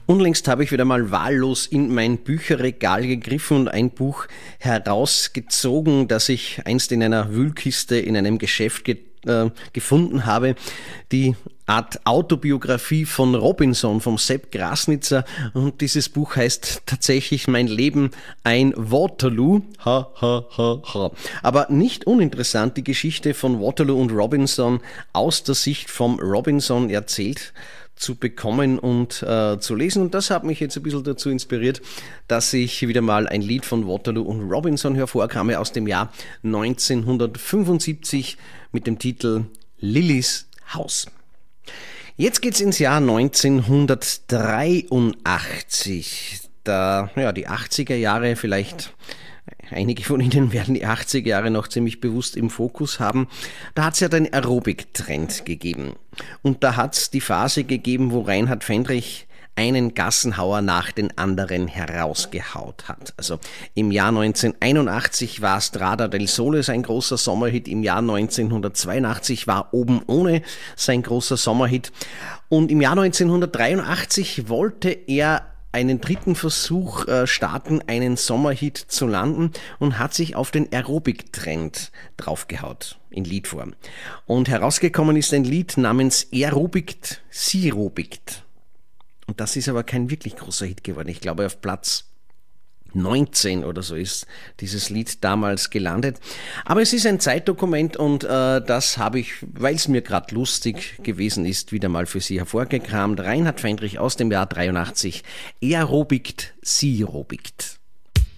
Unlängst habe ich wieder mal wahllos in mein Bücherregal gegriffen und ein Buch herausgezogen, das ich einst in einer Wühlkiste in einem Geschäft gefunden habe. Die Art Autobiografie von Robinson, vom Sepp Grasnitzer. Und dieses Buch heißt tatsächlich Mein Leben ein Waterloo. Ha, ha, ha, ha. Aber nicht uninteressant, die Geschichte von Waterloo und Robinson aus der Sicht vom Robinson erzählt zu bekommen und zu lesen. Und das hat mich jetzt ein bisschen dazu inspiriert, dass ich wieder mal ein Lied von Waterloo und Robinson hervorkrame aus dem Jahr 1975 mit dem Titel Lillys Haus. Jetzt geht's ins Jahr 1983. Da, ja, die 80er Jahre, vielleicht einige von Ihnen werden die 80er Jahre noch ziemlich bewusst im Fokus haben. Da hat es ja den Aerobic-Trend gegeben. Und da hat es die Phase gegeben, wo Reinhard Fendrich einen Gassenhauer nach den anderen herausgehaut hat. Also im Jahr 1981 war Strada del Sole sein großer Sommerhit, im Jahr 1982 war Oben ohne sein großer Sommerhit und im Jahr 1983 wollte er einen dritten Versuch starten, einen Sommerhit zu landen und hat sich auf den Aerobic-Trend draufgehaut, in Liedform. Und herausgekommen ist ein Lied namens Aerobikt, Sie robikt. Und das ist aber kein wirklich großer Hit geworden. Ich glaube, auf Platz 19 oder so ist dieses Lied damals gelandet. Aber es ist ein Zeitdokument und das habe ich, weil es mir gerade lustig gewesen ist, wieder mal für Sie hervorgekramt. Reinhard Fendrich aus dem Jahr 83. Aerobikt, Sie robikt.